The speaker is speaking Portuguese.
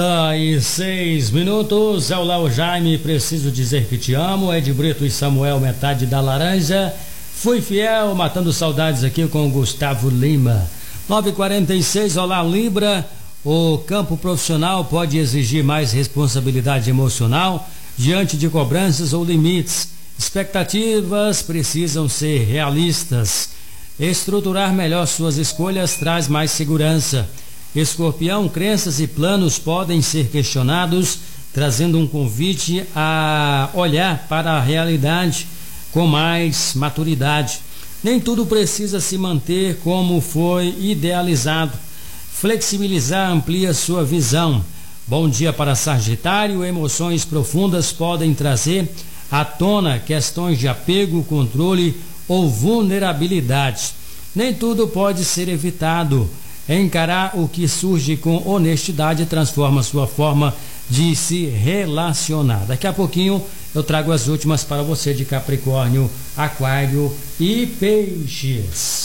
E 6 minutos, olá o Jaime, preciso dizer que te amo, Ed Brito e Samuel, metade da laranja, fui fiel, matando saudades aqui com o Gustavo Lima. 9h46, olá Libra, o campo profissional pode exigir mais responsabilidade emocional diante de cobranças ou limites, expectativas precisam ser realistas, estruturar melhor suas escolhas traz mais segurança. Escorpião, crenças e planos podem ser questionados, trazendo um convite a olhar para a realidade com mais maturidade. Nem tudo precisa se manter como foi idealizado. Flexibilizar amplia sua visão. Bom dia para Sagitário, emoções profundas podem trazer à tona questões de apego, controle ou vulnerabilidade. Nem tudo pode ser evitado. Encarar o que surge com honestidade transforma sua forma de se relacionar. Daqui a pouquinho eu trago as últimas para você de Capricórnio, Aquário e Peixes.